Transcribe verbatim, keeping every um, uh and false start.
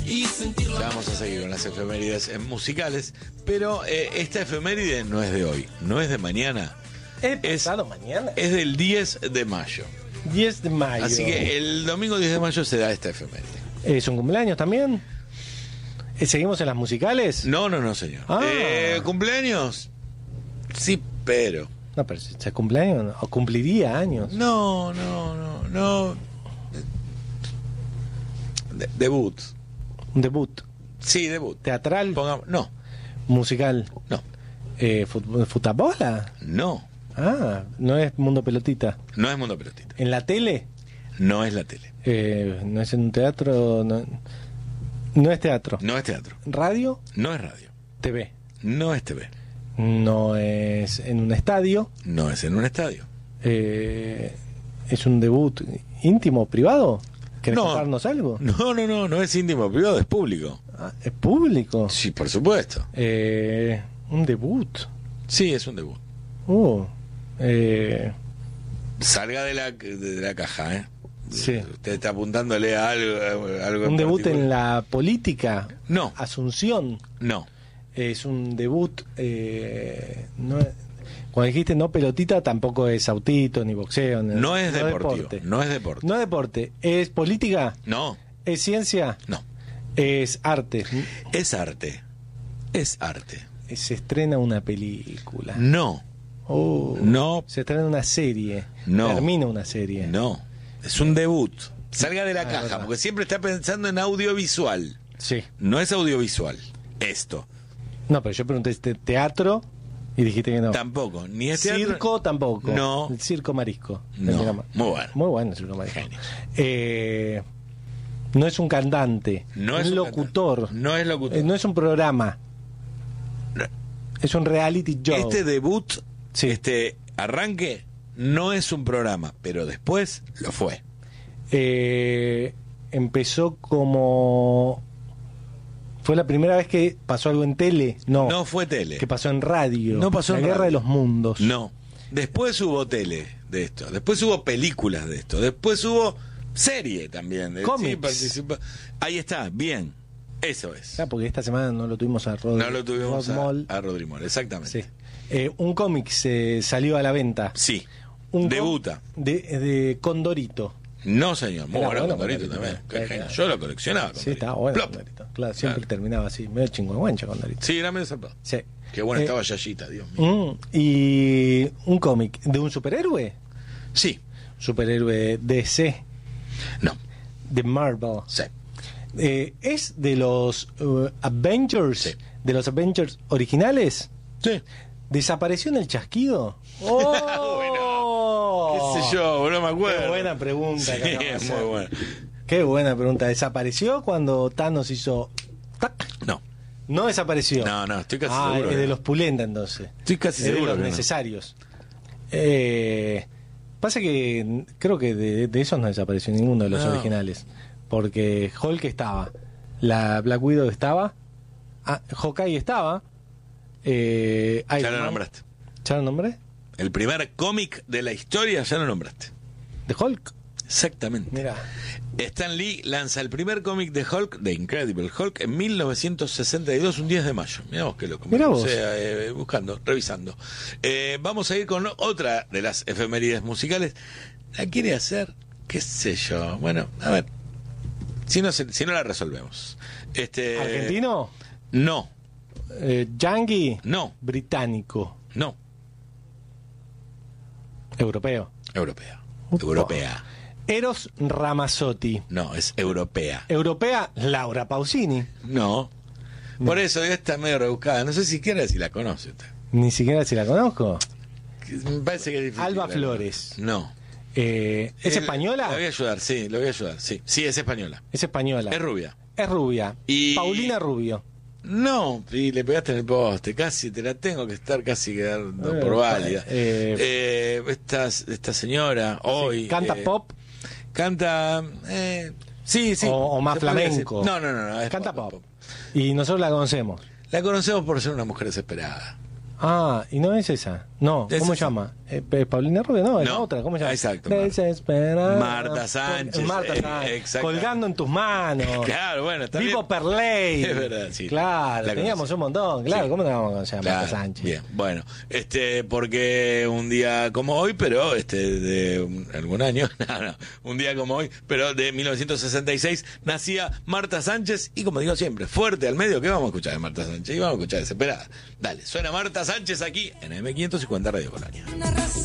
Ya vamos a seguir con las efemérides eh, musicales, pero eh, esta efeméride no es de hoy, no es de mañana. Es pasado mañana. Es del diez de mayo. diez de mayo. Así que el domingo diez de mayo se da esta efeméride. ¿Es un cumpleaños también? Eh, ¿Seguimos en las musicales? No, no, no, señor. Ah. Eh, ¿Cumpleaños? Sí, pero... No, pero si es cumpleaños, o cumpliría años. No, no, no, no. De- debut. Un debut. Sí, debut. ¿Teatral? Pongamos... No, ¿Musical? no, Eh, fut- ¿Futabola? no. Ah, no es Mundo Pelotita. No es Mundo Pelotita. ¿En la tele? No es la tele. Eh, ¿No es en un teatro? No, no es teatro. No es teatro. ¿Radio? No es radio. T V. No es T V. No es en un estadio. No es en un estadio. Eh, ¿Es un debut íntimo, privado? ¿Querés No. contarnos algo? No, no, no, no es íntimo privado, es público. Ah, ¿es público? Sí, por supuesto. Eh, ¿Un debut? Sí, es un debut. Uh, eh, Salga de la, de la caja, ¿eh? Sí. Usted está apuntándole a algo. algo ¿Un debut particular. en la política? No. ¿Asunción? No. Es un debut... Eh, no, cuando dijiste no pelotita, tampoco es autito, ni boxeo. Ni, No es deportivo. deporte. No es deporte. No es deporte. ¿Es política? No. ¿Es ciencia? No. ¿Es arte? Es arte. Es arte. Se estrena una película. No. Oh, No. Se estrena una serie. No. Termina una serie. No. Es un debut. Salga de la Ah, caja, verdad. porque siempre está pensando en audiovisual. Sí. No es audiovisual. Esto. No, pero yo pregunté este teatro y dijiste que no. Tampoco. Ni es teatro. Circo tampoco. No. El circo marisco. No. El programa. Muy bueno. Muy bueno el circo marisco. Genio. Eh, no es un cantante. No es es un un locutor. cantante. No es locutor. Eh, no es un programa. No. Es un reality show. Este debut, Sí. este arranque, no es un programa, pero después lo fue. Eh, empezó como... ¿Fue la primera vez que pasó algo en tele? No. No fue tele. Que pasó en radio. No pasó La en Guerra radio. de los Mundos. No. Después hubo tele de esto. Después hubo películas de esto. Después hubo serie también. de- Cómics. sí, participa- Ahí está, bien. Eso es. Ah, porque esta semana no lo tuvimos a Rod No lo tuvimos Rod Moll. a, a Rodri Moll, exactamente. Sí. Eh, un cómic se salió a la venta. Sí. Un Debuta. com- De, de Condorito. No, señor. Muy Era bueno, bueno Condorito Condorito, también. ¿no? Qué Era- genio. Yo lo coleccionaba. Sí, Condorito. estaba bueno Plop. Condorito. Claro, siempre Claro. terminaba así, medio chingüengüencha Condorito. Sí, era medio zarpado. Sí. Qué bueno Eh, estaba Yayita, Dios mío. mm, y un cómic de un superhéroe. Sí. Superhéroe D C, No. de Marvel. Sí. Eh, ¿Es de los uh, Avengers? Sí. ¿De los Avengers originales? Sí. ¿Desapareció en el chasquido? ¡Oh! ¿Qué sé yo? No me acuerdo. Qué buena pregunta. Sí, que acabas de es hacer. muy buena. Qué buena pregunta. ¿Desapareció cuando Thanos hizo... tac? No. No desapareció. No, no, estoy casi ah, seguro. es que de no. los Pulenta entonces. Estoy casi Es de seguro los que no. necesarios. Eh, pasa que creo que de, de esos no desapareció ninguno de los No. originales. Porque Hulk estaba, la Black Widow estaba, ah, Hawkeye estaba, eh, Ya Iron lo Man- nombraste. ¿Ya lo nombré? El primer cómic de la historia ya lo nombraste. ¿De Hulk? Exactamente. Mira. Stan Lee lanza el primer cómic de Hulk, de Incredible Hulk, en mil novecientos sesenta y dos, un diez de mayo. Mirá vos que loco. Mirá O vos. sea, eh, buscando, revisando. Eh, vamos a ir con otra de las efemérides musicales. ¿La quiere hacer? ¿Qué sé yo? Bueno, a ver. Si no, se- si no la resolvemos. Este, ¿Argentino? No, Eh, ¿Yankee? no, Británico. no. Europeo. Europea. Upa. Europea. Eros Ramazzotti. No, es europea. Europea, Laura Pausini. No. Por eso ya está medio rebuscada. No sé siquiera si la conoce usted. Ni siquiera si la conozco. Me parece que es difícil. Alba la- Flores. No. Eh, ¿Es Eh, española? Le voy a ayudar, sí, le voy a ayudar. Sí, sí, es española. Es española. Es rubia. Es rubia. Y- Paulina Rubio. No, y le pegaste en el poste. Casi te la tengo que estar casi quedando Eh, por válida. eh, Eh, esta, esta señora hoy. ¿Canta eh, pop? Canta. Eh, sí, sí. O- o más se podría flamenco. decir. No, no, no. no, es Canta pop. Y nosotros la conocemos. La conocemos por ser una mujer desesperada. Ah, y no es esa. No, Es ¿cómo se esa. llama? Eh, Pe- Paulina Rubio, no, es la No, otra. ¿Cómo se llama? exacto, Marta. Desesperada. Marta Sánchez, Marta eh, Sánchez. exactamente. Colgando en tus manos. Claro, bueno, está Vivo bien. Perley. Es verdad, sí. Claro, La teníamos conocí. un montón. Claro, Sí. ¿cómo no vamos a conocer a Marta Claro, Sánchez? bien, bueno, este, porque un día como hoy, pero este, de un- algún año, no, no, un día como hoy, pero de mil novecientos sesenta y seis, nacía Marta Sánchez, y como digo siempre, fuerte al medio, ¿qué vamos a escuchar de Marta Sánchez? Y vamos a escuchar Desesperada. Dale, suena Marta Sánchez aquí en M quinientos cincuenta Radio Colonia.